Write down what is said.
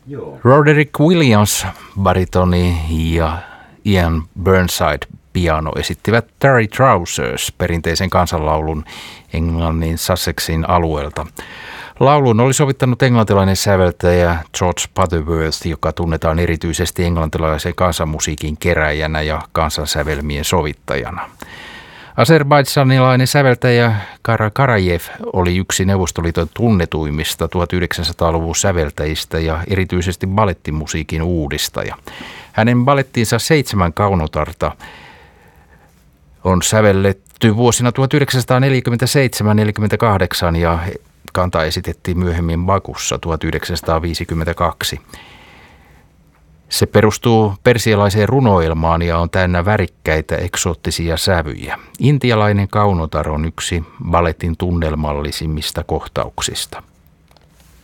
Joo. Roderick Williams baritoni ja Ian Burnside piano esittivät Terry Trousers, perinteisen kansanlaulun Englannin Sussexin alueelta. Laulun oli sovittanut englantilainen säveltäjä George Butterworth, joka tunnetaan erityisesti englantilaisen kansanmusiikin keräjänä ja kansansävelmien sovittajana. Azerbaidžanilainen säveltäjä Kara Karajev oli yksi Neuvostoliiton tunnetuimmista 1900-luvun säveltäjistä ja erityisesti balettimusiikin uudistaja. Hänen balettinsa 7 kaunotarta on sävelletty vuosina 1947-48 ja kanta esitettiin myöhemmin Bakussa 1952. Se perustuu persialaiseen runoilmaan ja on täynnä värikkäitä eksoottisia sävyjä. Intialainen kaunotar on yksi balletin tunnelmallisimmista kohtauksista.